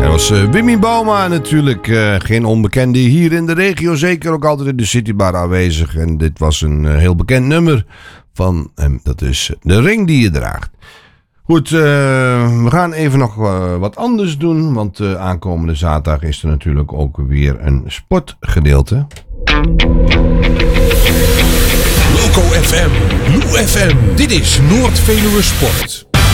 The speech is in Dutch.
was Wimmy Bauma natuurlijk, geen onbekende hier in de regio, zeker ook altijd in de Citybar aanwezig. En dit was een heel bekend nummer van hem, dat is De Ring die je draagt. Goed, we gaan even nog wat anders doen, want aankomende zaterdag is er natuurlijk ook weer een sportgedeelte. Loco FM, Lou FM, dit is Noord-Veluwe Sport.